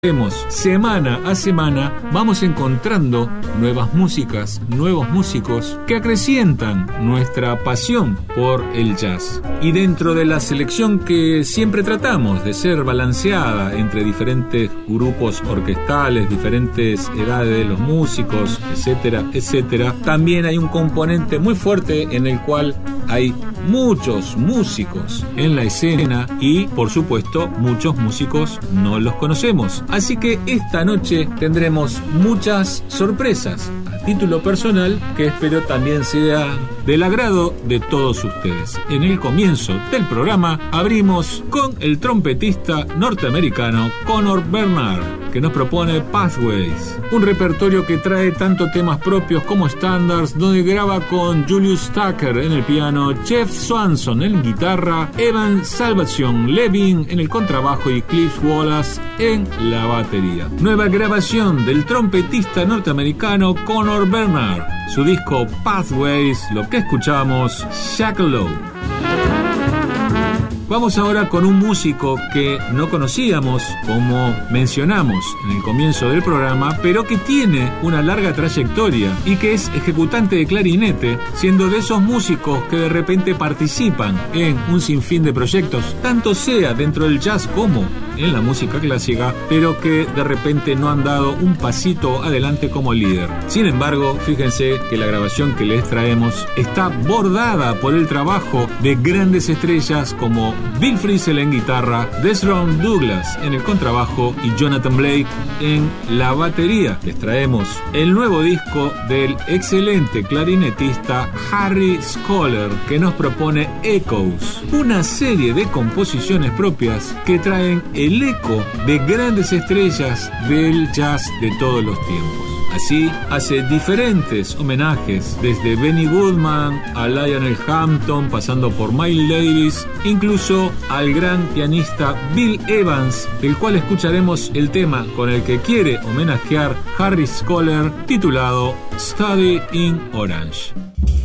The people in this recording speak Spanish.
Semana a semana vamos encontrando nuevas músicas, nuevos músicos que acrecientan nuestra pasión por el jazz. Y dentro de la selección que siempre tratamos de ser balanceada entre diferentes grupos orquestales, diferentes edades de los músicos, etcétera, etcétera, también hay un componente muy fuerte en el cual hay muchos músicos en la escena y, por supuesto, muchos músicos no los conocemos. Así que esta noche tendremos muchas sorpresas a título personal que espero también sea del agrado de todos ustedes. En el comienzo del programa abrimos con el trompetista norteamericano Conor Bernard, que nos propone Pathways, un repertorio que trae tanto temas propios como estándares, donde graba con Julius Tucker en el piano, Jeff Swanson en guitarra, Evan Salvation Levin en el contrabajo y Cliff Wallace en la batería. Nueva grabación del trompetista norteamericano Conor Bernard, su disco Pathways, lo que escuchamos, Shackle Low. Vamos ahora con un músico que no conocíamos, como mencionamos en el comienzo del programa, pero que tiene una larga trayectoria y que es ejecutante de clarinete, siendo de esos músicos que de repente participan en un sinfín de proyectos, tanto sea dentro del jazz como en la música clásica, pero que de repente no han dado un pasito adelante como líder. Sin embargo, fíjense que la grabación que les traemos está bordada por el trabajo de grandes estrellas como Bill Frisell en guitarra, Desron Douglas en el contrabajo y Jonathan Blake en la batería. Les traemos el nuevo disco del excelente clarinetista Harry Scholer, que nos propone Echoes, una serie de composiciones propias que traen el eco de grandes estrellas del jazz de todos los tiempos. Así, hace diferentes homenajes, desde Benny Goodman a Lionel Hampton, pasando por Miles Davis, incluso al gran pianista Bill Evans, del cual escucharemos el tema con el que quiere homenajear Harry Scholer, titulado Study in Orange.